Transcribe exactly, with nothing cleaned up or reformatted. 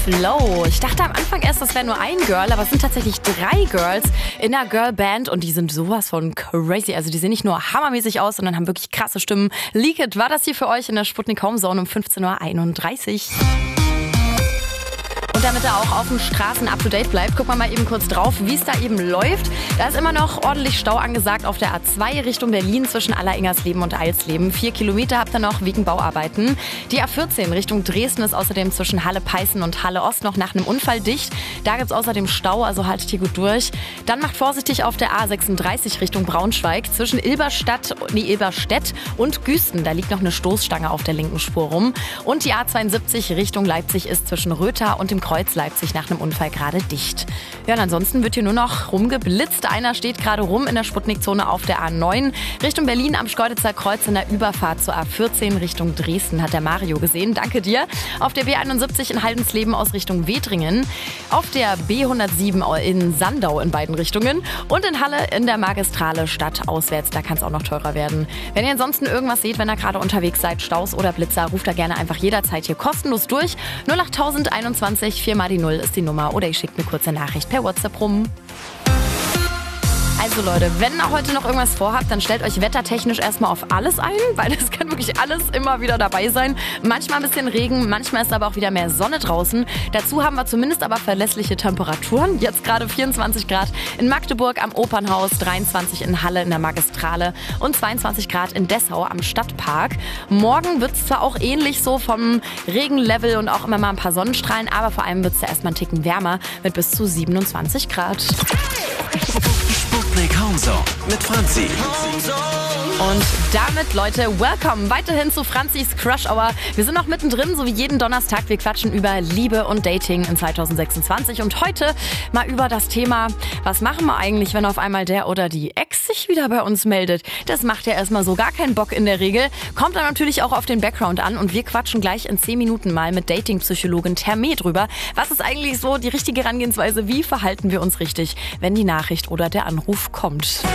Flow. Ich dachte am Anfang erst, das wäre nur ein Girl, aber es sind tatsächlich drei Girls in einer Girlband und die sind sowas von crazy. Also die sehen nicht nur hammermäßig aus, sondern haben wirklich krasse Stimmen. Leak It war das hier für euch in der Sputnik Home Zone um fünfzehn Uhr einunddreißig. Und damit er auch auf den Straßen up-to-date bleibt, gucken wir mal eben kurz drauf, wie es da eben läuft. Da ist immer noch ordentlich Stau angesagt auf der A zwei Richtung Berlin zwischen Aller-Ingersleben und Eilsleben. Vier Kilometer habt ihr noch wegen Bauarbeiten. Die A vierzehn Richtung Dresden ist außerdem zwischen Halle-Peißen und Halle-Ost noch nach einem Unfall dicht. Da gibt es außerdem Stau, also haltet hier gut durch. Dann macht vorsichtig auf der A sechsunddreißig Richtung Braunschweig zwischen Ilberstadt, nee, Ilberstedt und Güsten. Da liegt noch eine Stoßstange auf der linken Spur rum. Und die A zweiundsiebzig Richtung Leipzig ist zwischen Rötha und dem Kreuz Leipzig nach einem Unfall gerade dicht. Ja, und ansonsten wird hier nur noch rumgeblitzt. Einer steht gerade rum in der Sputnik-Zone auf der A neun. Richtung Berlin am Schkeuditzer Kreuz in der Überfahrt zur A vierzehn Richtung Dresden hat der Mario gesehen. Danke dir. Auf der B einundsiebzig in Haldensleben aus Richtung Wedringen. Auf der B hundertsieben in Sandau in beiden Richtungen. Und in Halle in der Magistrale stadtauswärts. Da kann es auch noch teurer werden. Wenn ihr ansonsten irgendwas seht, wenn ihr gerade unterwegs seid, Staus oder Blitzer, ruft da gerne einfach jederzeit hier kostenlos durch. null acht einundzwanzig vier mal die null ist die Nummer oder ich schicke eine kurze Nachricht per WhatsApp rum. Also Leute, wenn ihr heute noch irgendwas vorhabt, dann stellt euch wettertechnisch erstmal auf alles ein, weil es kann wirklich alles immer wieder dabei sein. Manchmal ein bisschen Regen, manchmal ist aber auch wieder mehr Sonne draußen. Dazu haben wir zumindest aber verlässliche Temperaturen. Jetzt gerade vierundzwanzig Grad in Magdeburg am Opernhaus, dreiundzwanzig in Halle in der Magistrale und zweiundzwanzig Grad in Dessau am Stadtpark. Morgen wird es zwar auch ähnlich so vom Regenlevel und auch immer mal ein paar Sonnenstrahlen, aber vor allem wird es da erstmal einen Ticken wärmer mit bis zu siebenundzwanzig Grad. Sputnik Home Zone mit Franzi. Und damit, Leute, welcome weiterhin zu Franzis Crush Hour. Wir sind noch mittendrin, so wie jeden Donnerstag. Wir quatschen über Liebe und Dating in zweitausendsechsundzwanzig. Und heute mal über das Thema, was machen wir eigentlich, wenn auf einmal der oder die Ex sich wieder bei uns meldet? Das macht ja erstmal so gar keinen Bock in der Regel. Kommt dann natürlich auch auf den Background an. Und wir quatschen gleich in zehn Minuten mal mit Dating-Psychologin Terme drüber. Was ist eigentlich so die richtige Herangehensweise? Wie verhalten wir uns richtig, wenn die Nachricht oder der Anruf kommt?